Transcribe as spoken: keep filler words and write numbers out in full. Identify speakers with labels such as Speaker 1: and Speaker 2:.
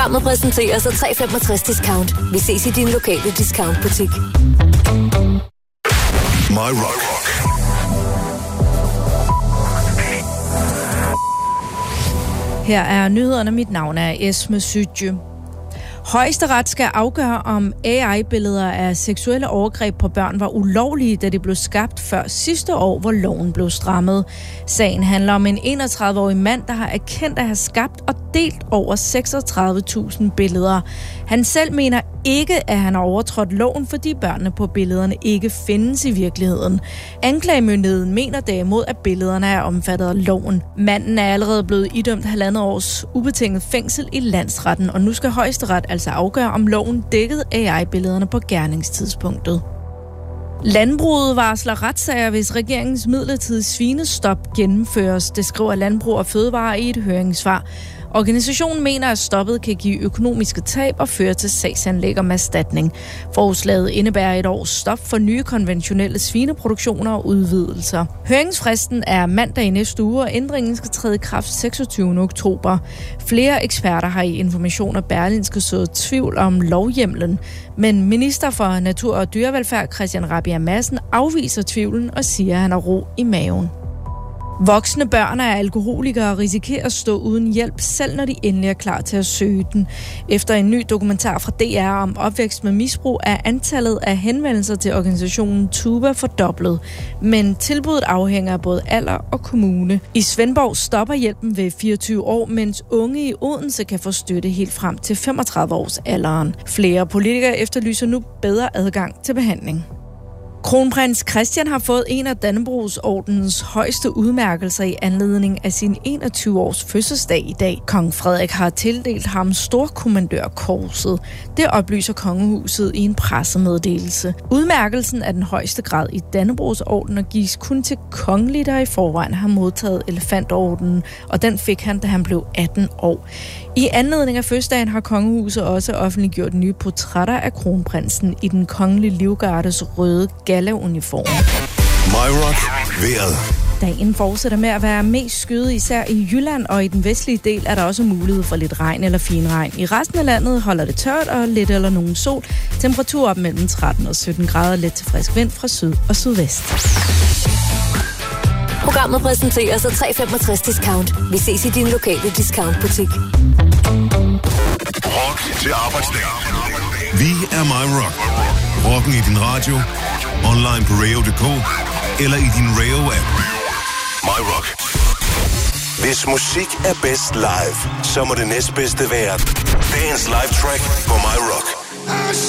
Speaker 1: Programmet præsenteres af tre komma femogtres discount. Vi ses i din lokale discountbutik.
Speaker 2: My Rock.
Speaker 3: Her er nyhederne. Mit navn er Esme Sydje. Højesteret skal afgøre, om A I-billeder af seksuelle overgreb på børn var ulovlige, da de blev skabt før sidste år, hvor loven blev strammet. Sagen handler om en enogtredive-årig mand, der har erkendt at have skabt og delt over seksogtredive tusind billeder. Han selv mener ikke, at han har overtrådt loven, fordi børnene på billederne ikke findes i virkeligheden. Anklagemyndigheden mener derimod, at billederne er omfattet af loven. Manden er allerede blevet idømt halvandet års ubetinget fængsel i landsretten, og nu skal Højesteret altså afgøre, om loven dækkede A I-billederne på gerningstidspunktet. Landbruget varsler retssager, hvis regeringens midlertidige svinestop gennemføres. Det skriver Landbrug og Fødevare i et høringssvar. Organisationen mener, at stoppet kan give økonomiske tab og føre til sagsanlæg om erstatning. Forslaget indebærer et års stop for nye konventionelle svineproduktioner og udvidelser. Høringsfristen er mandag i næste uge, og ændringen skal træde i kraft seksogtyvende oktober. Flere eksperter har i Information og Berlingske sået tvivl om lovhjemlen, men minister for Natur og Dyrevelfærd Christian Rabjerg Madsen afviser tvivlen og siger, at han har ro i maven. Voksne børn af alkoholikere risikerer at stå uden hjælp, selv når de endelig er klar til at søge den. Efter en ny dokumentar fra D R om opvækst med misbrug er antallet af henvendelser til organisationen Tuba fordoblet. Men tilbuddet afhænger af både alder og kommune. I Svendborg stopper hjælpen ved fireogtyve år, mens unge i Odense kan få støtte helt frem til femogtredive års alderen. Flere politikere efterlyser nu bedre adgang til behandling. Kronprins Christian har fået en af Dannebrogs-ordenens højeste udmærkelser i anledning af sin enogtyve års fødselsdag i dag. Kong Frederik har tildelt ham storkommandørkorset. Det oplyser kongehuset i en pressemeddelelse. Udmærkelsen er den højeste grad i Dannebrogs-orden og gives kun til kongelige, der i forvejen har modtaget elefantordenen, og den fik han, da han blev atten år. I anledning af fødselsdagen har kongehuset også offentliggjort nye portrætter af kronprinsen i den kongelige livgardes røde gallauniform.
Speaker 2: My Rock. Vejret.
Speaker 3: Dagen fortsætter med at være mest skyet, især i Jylland, og i den vestlige del er der også mulighed for lidt regn eller finregn. I resten af landet holder det tørt og lidt eller nogen sol. Temperatur op mellem tretten og sytten grader, let til frisk vind fra syd og sydvest.
Speaker 1: Programmet præsenteres af tre komma femogtres discount. Vi ses i din lokale discountbutik.
Speaker 2: Rock til arbejdsdag. Vi er My Rock. Rocken i din radio, online på radio punktum d k eller i din Rayo-app. My Rock. Hvis musik er bedst live, så må det næstbedste være dagens live track på My Rock.